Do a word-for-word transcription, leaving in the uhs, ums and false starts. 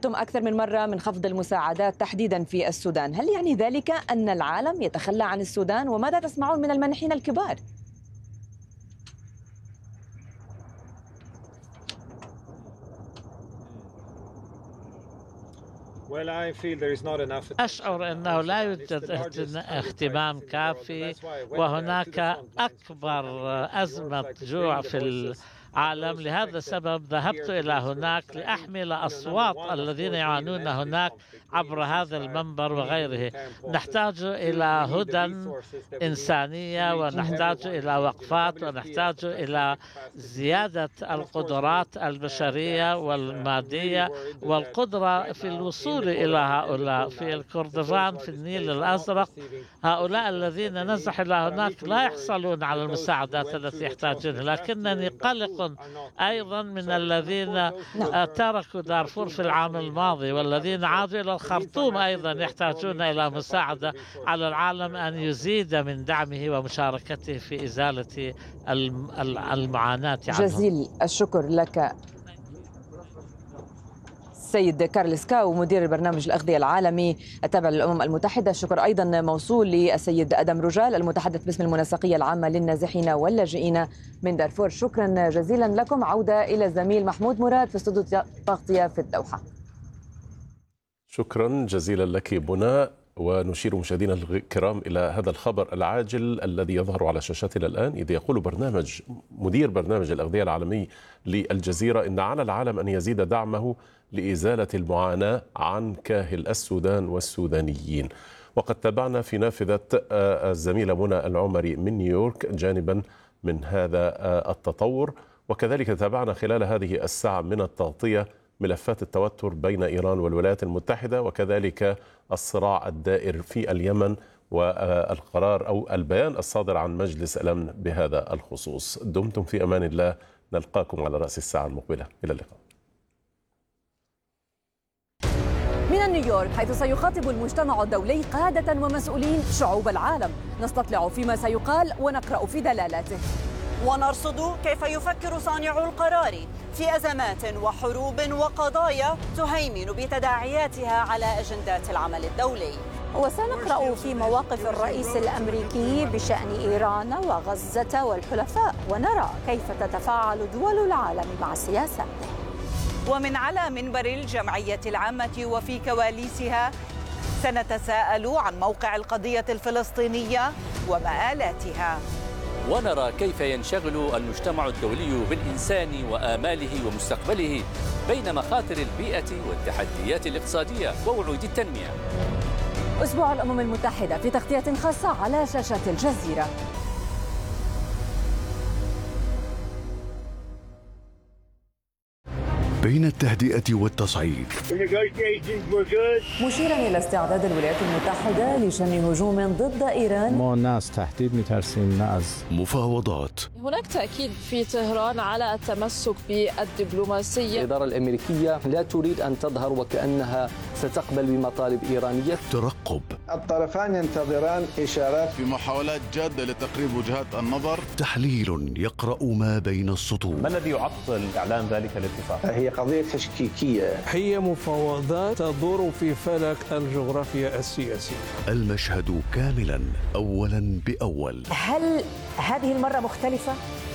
تحذرتم أكثر من مرة من خفض المساعدات تحديدا في السودان، هل يعني ذلك أن العالم يتخلى عن السودان؟ وماذا تسمعون من المانحين الكبار؟ أشعر أنه لا يوجد اهتمام كافي، وهناك أكبر أزمة جوع في العالم. لهذا السبب ذهبت إلى هناك لأحمل أصوات الذين يعانون هناك عبر هذا المنبر وغيره. نحتاج إلى هدى إنسانية، ونحتاج إلى وقفات، ونحتاج إلى زيادة القدرات البشرية والمادية والقدرة في الوصول إلى هؤلاء. في الكردفان في النيل الأزرق هؤلاء الذين نزحوا إلى هناك لا يحصلون على المساعدات التي يحتاجونها، لكنني قلق أيضا من الذين تركوا دارفور في العام الماضي والذين عادوا إلى الخرطوم أيضا يحتاجون إلى مساعدة. على العالم أن يزيد من دعمه ومشاركته في إزالة المعاناة عنهم. جزيل الشكر لك سيد كارلس كاو، مدير البرنامج الأغذية العالمي التابع للأمم المتحدة. الشكر أيضا موصول للسيد أدم رجال المتحدث باسم المنسقية العامة للنازحين واللاجئين من دارفور. شكرا جزيلا لكم. عودة إلى الزميل محمود مراد في استوديو تغطية في الدوحة. شكرا جزيلا لك بناء. ونشير مشاهدينا الكرام إلى هذا الخبر العاجل الذي يظهر على شاشاتنا الآن، إذ يقول برنامج مدير برنامج الأغذية العالمي للجزيرة إن على العالم أن يزيد دعمه لإزالة المعاناة عن كاهل السودان والسودانيين. وقد تابعنا في نافذة الزميلة منى العمري من نيويورك جانبا من هذا التطور، وكذلك تابعنا خلال هذه الساعة من التغطية ملفات التوتر بين إيران والولايات المتحدة، وكذلك الصراع الدائر في اليمن والقرار أو البيان الصادر عن مجلس الأمن بهذا الخصوص. دمتم في أمان الله، نلقاكم على رأس الساعة المقبلة. إلى اللقاء. من نيويورك، حيث سيخاطب المجتمع الدولي قادة ومسؤولين شعوب العالم، نستطلع فيما سيقال ونقرأ في دلالاته، ونرصد كيف يفكر صانعو القرار في أزمات وحروب وقضايا تهيمن بتداعياتها على أجندات العمل الدولي. وسنقرأ في مواقف الرئيس الأمريكي بشأن إيران وغزة والحلفاء، ونرى كيف تتفاعل دول العالم مع سياساته. ومن على منبر الجمعية العامة وفي كواليسها سنتساءل عن موقع القضية الفلسطينية ومآلاتها، ونرى كيف ينشغل المجتمع الدولي بالإنسان وآماله ومستقبله بين مخاطر البيئة والتحديات الاقتصادية ووعود التنمية. أسبوع الأمم المتحدة في تغطية خاصة على شاشة الجزيرة. بين التهدئة والتصعيد، مشيرا إلى استعداد الولايات المتحدة لشن هجوم ضد إيران. ما ناس تهديد مترسين ناس. مفاوضات. هناك تأكيد في طهران على التمسك بالدبلوماسية. الإدارة الأمريكية لا تريد أن تظهر وكأنها ستقبل بمطالب إيرانية. ترقب. الطرفان ينتظران إشارات في محاولات جادة لتقريب وجهات النظر. تحليل يقرأ ما بين السطور. ما الذي يعطل إعلان ذلك الاتفاق؟ هي قضية تشكيكية. هي مفاوضات تدور في فلك الجغرافيا السياسية. المشهد كاملا أولا بأول. هل هذه المرة مختلفة؟